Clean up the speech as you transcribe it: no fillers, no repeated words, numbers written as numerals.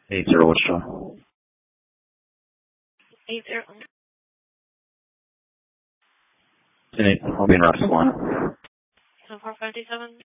80, what's showing? 80. 10-8, I'll be in Route 1. 457.